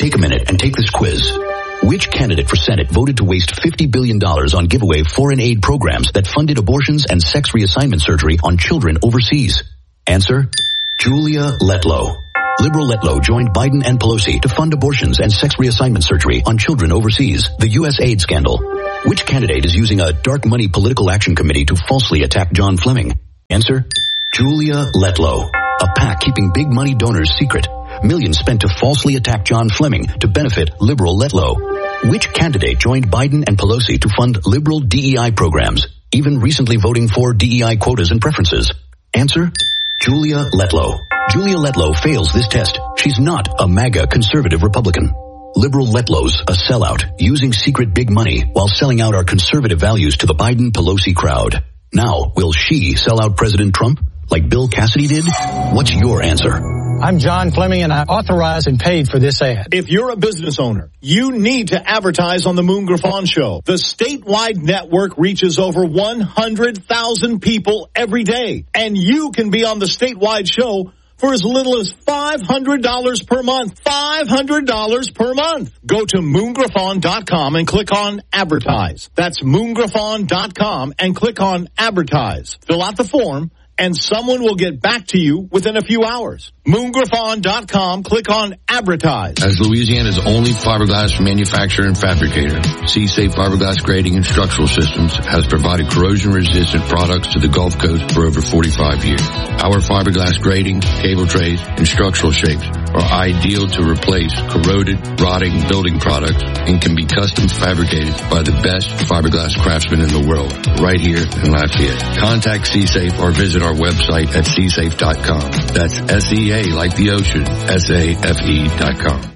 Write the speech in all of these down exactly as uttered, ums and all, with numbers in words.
Take a minute and take this quiz. Which candidate for Senate voted to waste fifty billion dollars on giveaway foreign aid programs that funded abortions and sex reassignment surgery on children overseas? Answer, Julia Letlow. Liberal Letlow joined Biden and Pelosi to fund abortions and sex reassignment surgery on children overseas, the U S aid scandal. Which candidate is using a dark money political action committee to falsely attack John Fleming? Answer, Julia Letlow. A PAC keeping big money donors secret. Millions spent to falsely attack John Fleming to benefit liberal Letlow. Which candidate joined Biden and Pelosi to fund liberal D E I programs, even recently voting for D E I quotas and preferences? Answer, Julia Letlow. Julia Letlow fails this test. She's not a MAGA conservative Republican. Liberal Letlow's a sellout, using secret big money while selling out our conservative values to the Biden-Pelosi crowd. Now, will she sell out President Trump like Bill Cassidy did? What's your answer? I'm John Fleming, and I authorized and paid for this ad. If you're a business owner, you need to advertise on the Moon Griffon Show. The statewide network reaches over one hundred thousand people every day, and you can be on the statewide show for as little as five hundred dollars per month. five hundred dollars per month. Go to moon griffon dot com and click on Advertise. That's moon griffon dot com and click on Advertise. Fill out the form, and someone will get back to you within a few hours. moon griffon dot com, click on Advertise. As Louisiana's only fiberglass manufacturer and fabricator, C-Safe Fiberglass Grading and Structural Systems has provided corrosion-resistant products to the Gulf Coast for over forty-five years. Our fiberglass grading, cable trays, and structural shapes are ideal to replace corroded, rotting building products and can be custom fabricated by the best fiberglass craftsmen in the world, right here in Lafayette. Contact C-Safe or visit our website at c safe dot com. That's S E A like the ocean, S A F E dot com.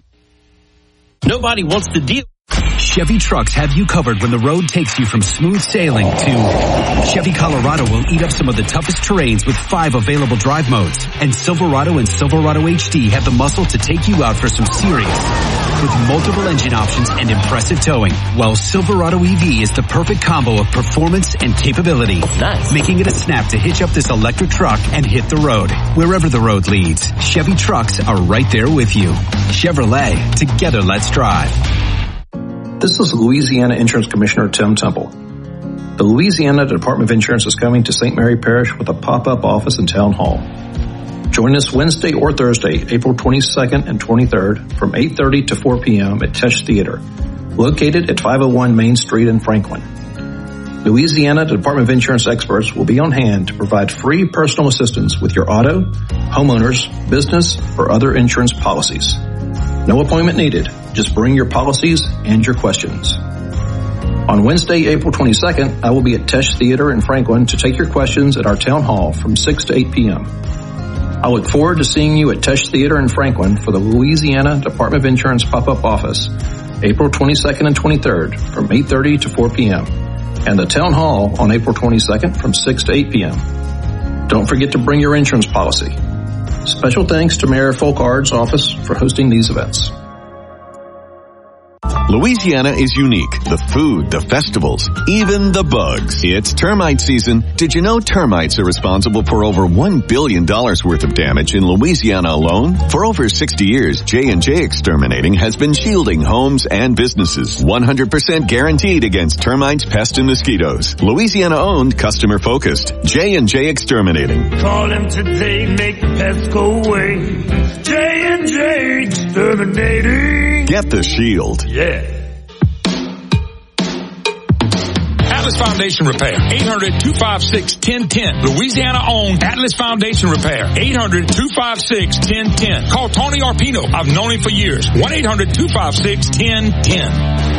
Nobody wants to deal. Chevy trucks have you covered when the road takes you from smooth sailing to Chevy Colorado will eat up some of the toughest terrains with five available drive modes. And Silverado and Silverado H D have the muscle to take you out for some serious with multiple engine options and impressive towing. While Silverado E V is the perfect combo of performance and capability. Nice. Making it a snap to hitch up this electric truck and hit the road. Wherever the road leads, Chevy trucks are right there with you. Chevrolet, together let's drive. This is Louisiana Insurance Commissioner Tim Temple. The Louisiana Department of Insurance is coming to Saint Mary Parish with a pop-up office and town hall. Join us Wednesday or Thursday, April twenty-second and twenty-third from eight thirty to four p.m. at Tesh Theater, located at five oh one Main Street in Franklin. Louisiana Department of Insurance experts will be on hand to provide free personal assistance with your auto, homeowners, business, or other insurance policies. No appointment needed. Just bring your policies and your questions. On Wednesday, April twenty-second, I will be at Tesh Theater in Franklin to take your questions at our town hall from six to eight p.m. I look forward to seeing you at Tesh Theater in Franklin for the Louisiana Department of Insurance pop-up office, April twenty-second and twenty-third from eight thirty to four p.m. and the town hall on April twenty-second from six to eight p.m. Don't forget to bring your insurance policy. Special thanks to Mayor Folkard's office for hosting these events. Louisiana is unique. The food, the festivals, even the bugs. It's termite season. Did you know termites are responsible for over one billion dollars worth of damage in Louisiana alone? For over sixty years, J and J Exterminating has been shielding homes and businesses. one hundred percent guaranteed against termites, pests, and mosquitoes. Louisiana-owned, customer-focused. J and J Exterminating. Call him today, make the pests go away. J and J Exterminating. Get the shield. Yeah. Atlas Foundation Repair, eight hundred, two five six, one oh one oh. Louisiana-owned Atlas Foundation Repair, eight hundred, two five six, one oh one oh. Call Tony Arpino. I've known him for years. one eight hundred, two five six, one oh one oh.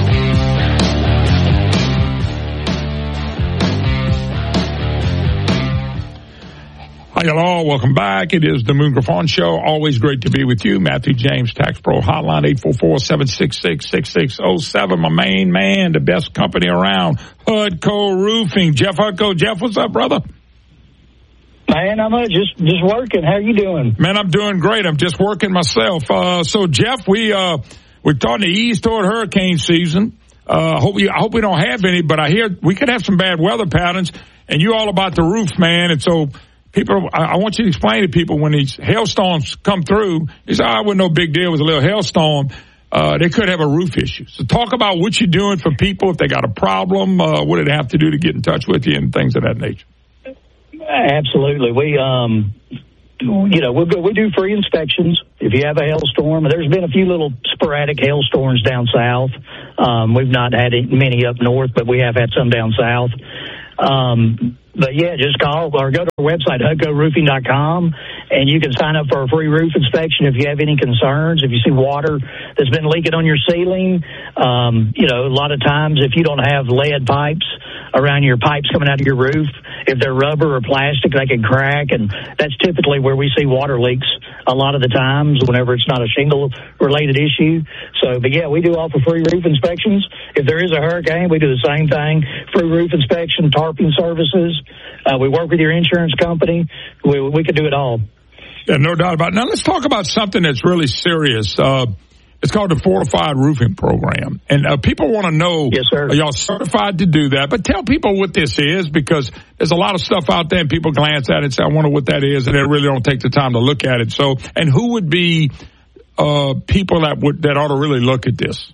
Hi, hello. Welcome back. It is the Moon Griffon Show. Always great to be with you. Matthew James, Tax Pro Hotline, eight four four, seven six six, six six zero seven. My main man, the best company around, Hudco Roofing. Jeff Hudco. Jeff, what's up, brother? Man, I'm uh, just just working. How you doing? Man, I'm doing great. I'm just working myself. Uh, so, Jeff, we, uh, we're starting to ease toward hurricane season. Uh, hope we, I hope we don't have any, but I hear we could have some bad weather patterns, and you're all about the roof, man. And so, people, I, I want you to explain to people when these hailstorms come through, you say, oh, it wasn't no big deal. It was a little hailstorm. Uh, they could have a roof issue. So talk about what you're doing for people if they got a problem, uh, what do they have to do to get in touch with you and things of that nature. Absolutely. We, um, you know, we'll go, we do free inspections. If you have a hailstorm, there's been a few little sporadic hailstorms down south. Um, we've not had many up north, but we have had some down south. Um, but yeah, just call or go to our website, hudco roofing dot com, and you can sign up for a free roof inspection if you have any concerns. If you see water that's been leaking on your ceiling, um, you know, a lot of times if you don't have lead pipes around your pipes coming out of your roof, if they're rubber or plastic, they can crack, and that's typically where we see water leaks a lot of the times whenever it's not a shingle-related issue. So, but yeah, we do offer free roof inspections. If there is a hurricane, we do the same thing, free roof inspection, tarping services. Uh, we work with your insurance company. We, we can do it all. Yeah, no doubt about it. Now, let's talk about something that's really serious. Uh, it's called the Fortified Roofing Program. And uh, people want to know, yes, sir. Are y'all certified to do that? But tell people what this is, because there's a lot of stuff out there and people glance at it and say, I wonder what that is, and they really don't take the time to look at it. So, and who would be uh, people that would that ought to really look at this?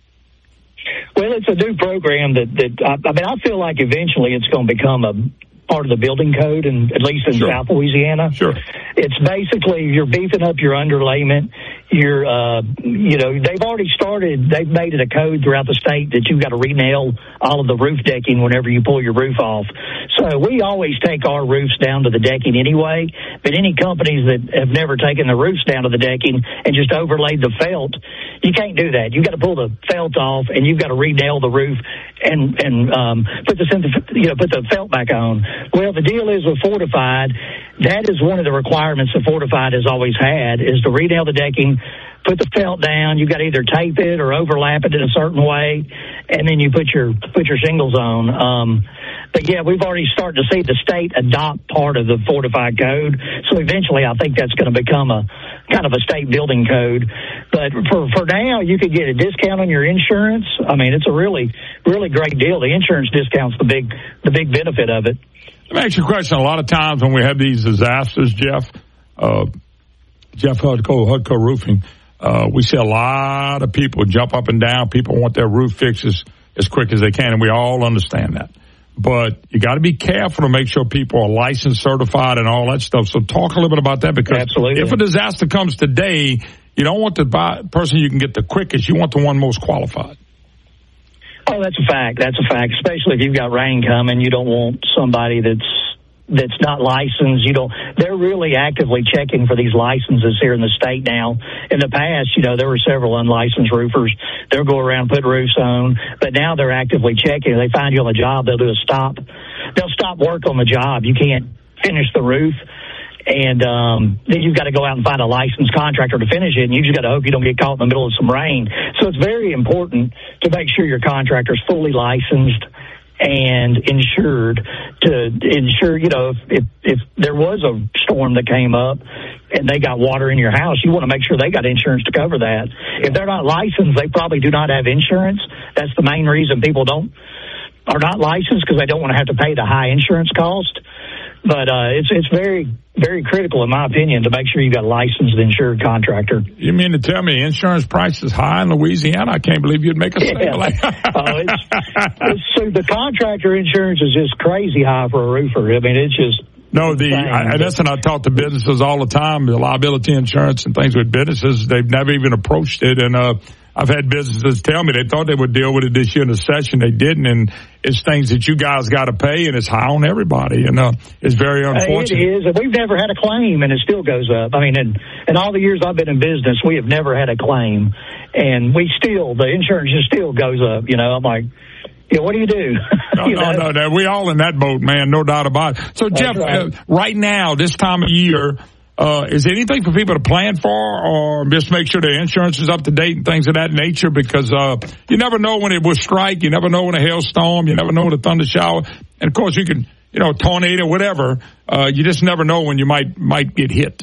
Well, it's a new program that, that I, I mean, I feel like eventually it's going to become a part of the building code, and at least in sure. South Louisiana. Sure. It's basically you're beefing up your underlayment. You're, uh, you know, they've already started, they've made it a code throughout the state that you've got to re-nail all of the roof decking whenever you pull your roof off. So we always take our roofs down to the decking anyway, but any companies that have never taken the roofs down to the decking and just overlaid the felt, you can't do that. You've got to pull the felt off, and you've got to re-nail the roof and, and um, put the, you know, put the felt back on. Well, the deal is with Fortified, that is one of the requirements that Fortified has always had, is to re-nail the decking, put the felt down. You've got to either tape it or overlap it in a certain way, and then you put your put your shingles on. Um, but, yeah, we've already started to see the state adopt part of the Fortified code. So eventually I think that's going to become a kind of a state building code. But for, for now, you could get a discount on your insurance. I mean, it's a really, really great deal. The insurance discount's the big the big benefit of it. Let me ask you a question. A lot of times when we have these disasters, Jeff, uh, Jeff Hudco, Hudco Roofing, uh, we see a lot of people jump up and down. People want their roof fixes as quick as they can, and we all understand that. But you got to be careful to make sure people are licensed, certified, and all that stuff. So talk a little bit about that, because Absolutely. If a disaster comes today, you don't want the buy, person you can get the quickest. You want the one most qualified. Oh, that's a fact. That's a fact. Especially if you've got rain coming, you don't want somebody that's that's not licensed. You don't. They're really actively checking for these licenses here in the state now. In the past, you know, there were several unlicensed roofers. They'll go around, put roofs on, but now they're actively checking. They find you on the job, they'll do a stop. They'll stop work on the job. You can't finish the roof. And um, then you've got to go out and find a licensed contractor to finish it, and you just got to hope you don't get caught in the middle of some rain. So it's very important to make sure your contractor's fully licensed and insured, to ensure, you know, if, if, if there was a storm that came up and they got water in your house, you want to make sure they got insurance to cover that. If they're not licensed, they probably do not have insurance. That's the main reason people don't are not licensed, because they don't want to have to pay the high insurance cost. But uh, it's it's very, very critical, in my opinion, to make sure you've got a licensed, insured contractor. You mean to tell me insurance price is high in Louisiana? I can't believe you'd make a statement yeah. like that. oh, it's, it's, so the contractor insurance is just crazy high for a roofer. I mean, it's just... No, the I, listen, I talk to businesses all the time, the liability insurance and things with businesses. They've never even approached it. And uh, I've had businesses tell me they thought they would deal with it this year in the session. They didn't. And it's things that you guys got to pay, and it's high on everybody. And uh, it's very unfortunate. It is. And we've never had a claim, and it still goes up. I mean, in, in all the years I've been in business, we have never had a claim. And we still, the insurance just still goes up. You know, I'm like... Yeah, what do you do? No, you no, no, no. We all in that boat, man. No doubt about it. So, That's Jeff, right. uh, right now, this time of year, uh, is there anything for people to plan for, or just make sure their insurance is up to date and things of that nature? Because uh, you never know when it will strike. You never know when a hailstorm. You never know when a thunder shower. And, of course, you can, you know, tornado, whatever. Uh, you just never know when you might might get hit.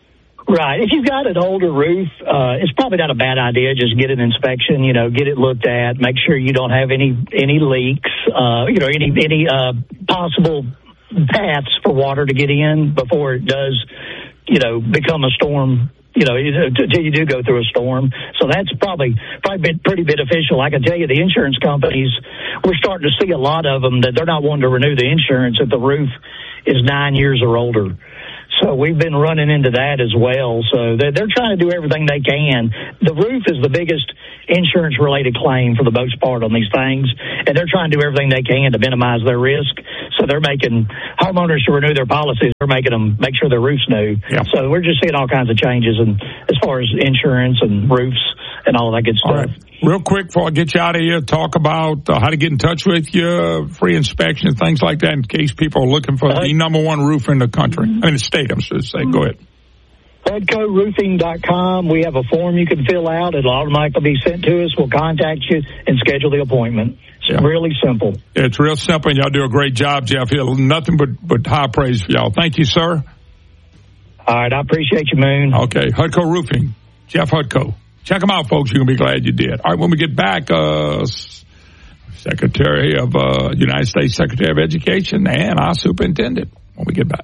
Right. If you've got an older roof, uh, it's probably not a bad idea. Just get an inspection, you know, get it looked at, make sure you don't have any, any leaks, uh, you know, any, any, uh, possible paths for water to get in before it does, you know, become a storm. You know, until you do go through a storm. So that's probably probably been pretty beneficial. I can tell you the insurance companies, we're starting to see a lot of them that they're not wanting to renew the insurance if the roof is nine years or older. So we've been running into that as well. So they're, they're trying to do everything they can. The roof is the biggest insurance-related claim for the most part on these things, and they're trying to do everything they can to minimize their risk. So they're making homeowners to renew their policies. They're making them make sure their roof's new. Yeah. So we're just seeing all kinds of changes and as far as insurance and roofs and all that good stuff. All right. Real quick before I get you out of here, talk about uh, how to get in touch with you, free inspection, things like that in case people are looking for uh, the number one roof in the country. I mean, the state, I'm supposed to say. Go ahead. Hudco Roofing dot com. We have a form you can fill out. It'll automatically be sent to us. We'll contact you and schedule the appointment. It's yeah. really simple. It's real simple, and y'all do a great job, Jeff. Here, nothing but, but high praise for y'all. Thank you, sir. All right. I appreciate you, Moon. Okay. Hudco Roofing. Jeff Hudco. Check them out, folks. You're going to be glad you did. All right, when we get back, uh, Secretary of uh, United States Secretary of Education and our superintendent when we get back.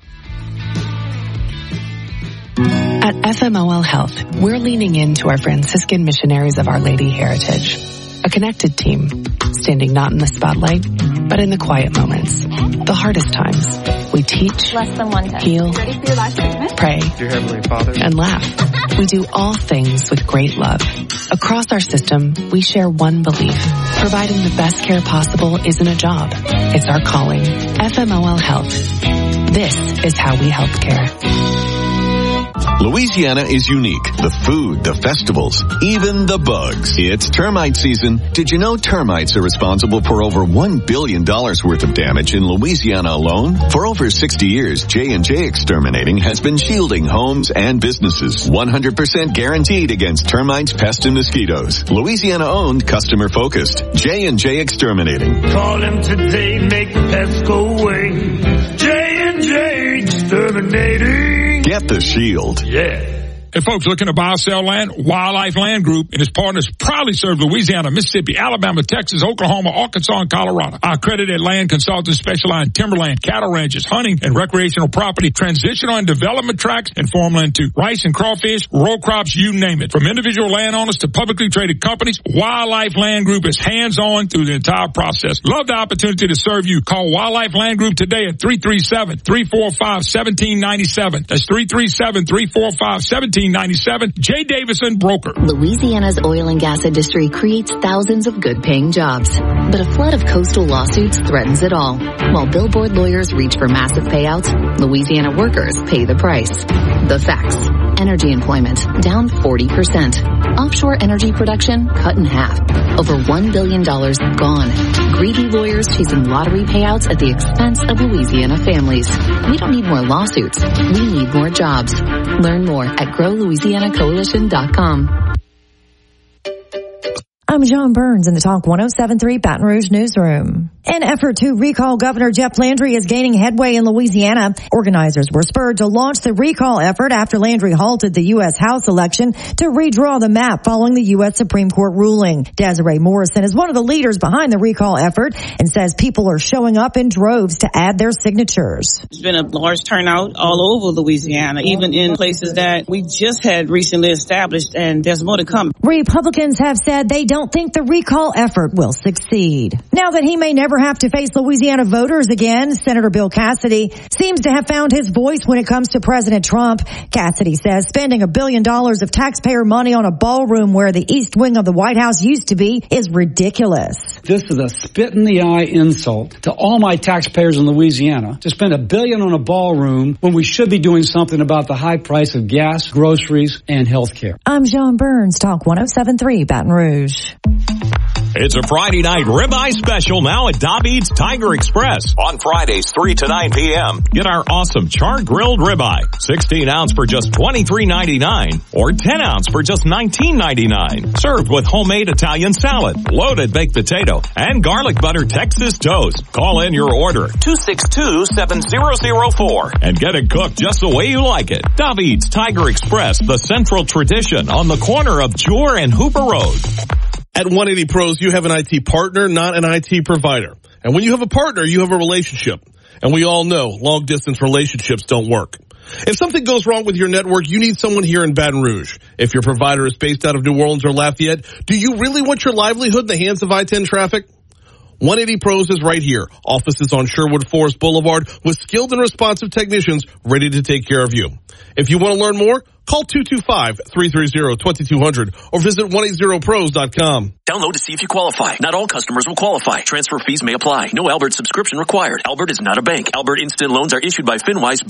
At F M O L Health, we're leaning into our Franciscan missionaries of Our Lady heritage. A connected team, standing not in the spotlight, but in the quiet moments. The hardest times. We teach, Less than one heal, Ready for your last treatment? pray, Dear Heavenly Father, and laugh. We do all things with great love. Across our system, we share one belief. Providing the best care possible isn't a job. It's our calling. F M O L Health. This is how we help care. Louisiana is unique. The food, the festivals, even the bugs. It's termite season. Did you know termites are responsible for over one billion dollars worth of damage in Louisiana alone? For over sixty years, J and J Exterminating has been shielding homes and businesses. one hundred percent guaranteed against termites, pests, and mosquitoes. Louisiana-owned, customer-focused. J and J Exterminating. Call him today, make the pests go away. J and J Exterminating. Get the shield. Yeah. Hey, folks, looking to buy or sell land? Wildlife Land Group and its partners proudly serve Louisiana, Mississippi, Alabama, Texas, Oklahoma, Arkansas, and Colorado. Our accredited land consultants specialize in timberland, cattle ranches, hunting, and recreational property, transitional and development tracts, and farmland too. Rice and crawfish, row crops, you name it. From individual landowners to publicly traded companies, Wildlife Land Group is hands-on through the entire process. Love the opportunity to serve you. Call Wildlife Land Group today at three three seven, three four five, one seven nine seven. That's three three seven, three four five, one seven ninety-seven. Jay Davison, broker. Louisiana's oil and gas industry creates thousands of good-paying jobs, but a flood of coastal lawsuits threatens it all. While billboard lawyers reach for massive payouts, Louisiana workers pay the price. The facts. Energy employment down forty percent. Offshore energy production cut in half. Over one billion dollars gone. Greedy lawyers chasing lottery payouts at the expense of Louisiana families. We don't need more lawsuits. We need more jobs. Learn more at grow louisiana coalition dot com. I'm John Burns in the Talk one oh seven point three Baton Rouge newsroom. An effort to recall Governor Jeff Landry is gaining headway in Louisiana. Organizers were spurred to launch the recall effort after Landry halted the U S House election to redraw the map following the U S Supreme Court ruling. Desiree Morrison is one of the leaders behind the recall effort and says people are showing up in droves to add their signatures. There's been a large turnout all over Louisiana, even in places that we just had recently established, and there's more to come. Republicans have said they don't think the recall effort will succeed. Now that he may never have to face Louisiana voters again, Senator Bill Cassidy seems to have found his voice when it comes to President Trump. Cassidy says spending a billion dollars of taxpayer money on a ballroom where the east wing of the White House used to be is ridiculous. This is a spit in the eye insult to all my taxpayers in Louisiana to spend a billion on a ballroom when we should be doing something about the high price of gas, groceries, and health care. I'm John Burns, Talk one oh seven point three Baton Rouge. It's a Friday night ribeye special now at David's Tiger Express. On Fridays, three to nine p.m., get our awesome char-grilled ribeye. sixteen ounce for just twenty-three ninety-nine or ten ounce for just nineteen ninety-nine. Served with homemade Italian salad, loaded baked potato, and garlic butter Texas toast. Call in your order, two six two, seven zero zero four, and get it cooked just the way you like it. David's Tiger Express, the central tradition on the corner of Jewar and Hooper Road. At one eighty Pros, you have an I T partner, not an I T provider. And when you have a partner, you have a relationship. And we all know long-distance relationships don't work. If something goes wrong with your network, you need someone here in Baton Rouge. If your provider is based out of New Orleans or Lafayette, do you really want your livelihood in the hands of I ten traffic? one eighty Pros is right here. Offices on Sherwood Forest Boulevard with skilled and responsive technicians ready to take care of you. If you want to learn more, call two two five, three three zero, two two zero zero or visit one eighty pros dot com. Download to see if you qualify. Not all customers will qualify. Transfer fees may apply. No Albert subscription required. Albert is not a bank. Albert Instant Loans are issued by FinWise